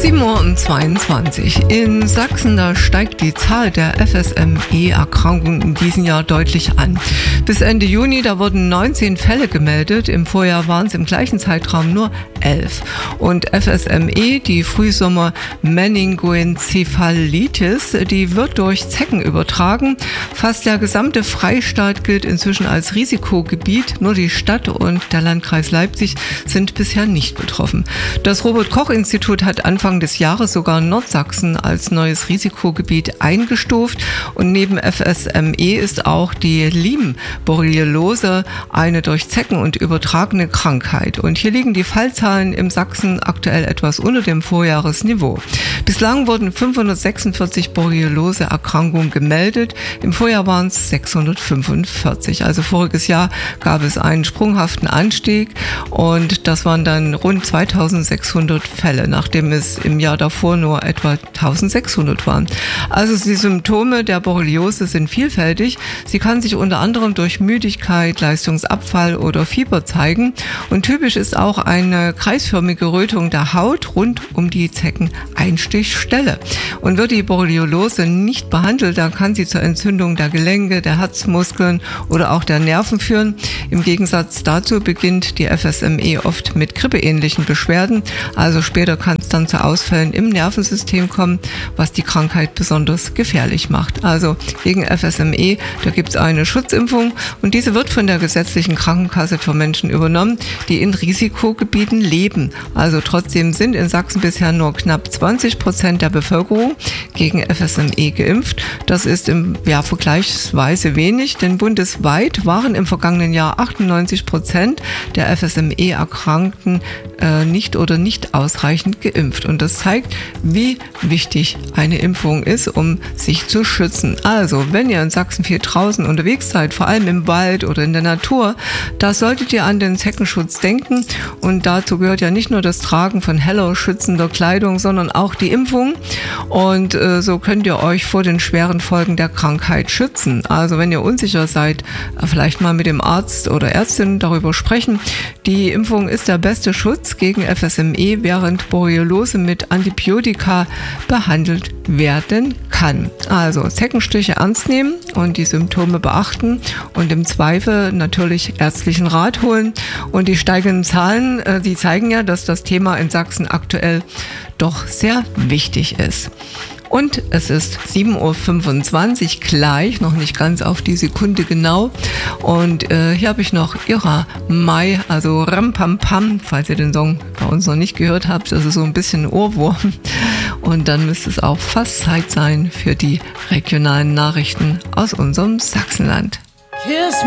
7:22 Uhr. In Sachsen, da steigt die Zahl der FSME-Erkrankungen in diesem Jahr deutlich an. Bis Ende Juni, da wurden 19 Fälle gemeldet. Im Vorjahr waren es im gleichen Zeitraum nur 11. Und FSME, die Frühsommer-Meningoenzephalitis, die wird durch Zecken übertragen. Fast der gesamte Freistaat gilt inzwischen als Risikogebiet. Nur die Stadt und der Landkreis Leipzig sind bisher nicht betroffen. Das Robert-Koch-Institut hat Anfang des Jahres sogar Nordsachsen als neues Risikogebiet eingestuft. Und neben FSME ist auch die Lyme-Borreliose eine durch Zecken und übertragene Krankheit. Und hier liegen die Fallzahlen im Sachsen aktuell etwas unter dem Vorjahresniveau. Bislang wurden 546 Borreliose-Erkrankungen gemeldet. Im Vorjahr waren es 645. Also voriges Jahr gab es einen sprunghaften Anstieg und das waren dann rund 2600 Fälle, nachdem es im Jahr davor nur etwa 1600 waren. Also die Symptome der Borreliose sind vielfältig. Sie kann sich unter anderem durch Müdigkeit, Leistungsabfall oder Fieber zeigen. Und typisch ist auch eine kreisförmige Rötung der Haut rund um die Zeckeneinstichstelle. Und wird die Borreliose nicht behandelt, dann kann sie zur Entzündung der Gelenke, der Herzmuskeln oder auch der Nerven führen. Im Gegensatz dazu beginnt die FSME oft mit grippeähnlichen Beschwerden. Also später kann es dann zu Ausfällen im Nervensystem kommen, was die Krankheit besonders gefährlich macht. Also gegen FSME, da gibt es eine Schutzimpfung und diese wird von der gesetzlichen Krankenkasse für Menschen übernommen, die in Risikogebieten leben. Also trotzdem sind in Sachsen bisher nur knapp 20% der Bevölkerung gegen FSME geimpft. Das ist vergleichsweise wenig, denn bundesweit waren im vergangenen Jahr 98% der FSME-Erkrankten nicht ausreichend geimpft. Und das zeigt, wie wichtig eine Impfung ist, um sich zu schützen. Also, wenn ihr in Sachsen viel draußen unterwegs seid, vor allem im Wald oder in der Natur, da solltet ihr an den Zeckenschutz denken. Und dazu gehört ja nicht nur das Tragen von heller, schützender Kleidung, sondern auch die Impfung. Und so könnt ihr euch vor den schweren Folgen der Krankheit schützen. Also, wenn ihr unsicher seid, vielleicht mal mit dem Arzt oder Ärztin darüber sprechen. Die Impfung ist der beste Schutz gegen FSME, während Borreliose mit Antibiotika behandelt werden kann. Also Zeckenstiche ernst nehmen und die Symptome beachten und im Zweifel natürlich ärztlichen Rat holen. Und die steigenden Zahlen, die zeigen ja, dass das Thema in Sachsen aktuell doch sehr wichtig ist. Und es ist 7:25 Uhr gleich, noch nicht ganz auf die Sekunde genau. Und hier habe ich noch Ira Mai, also Ram Pam Pam, falls ihr den Song bei uns noch nicht gehört habt. Das ist so ein bisschen Ohrwurm. Und dann müsste es auch fast Zeit sein für die regionalen Nachrichten aus unserem Sachsenland. Kiss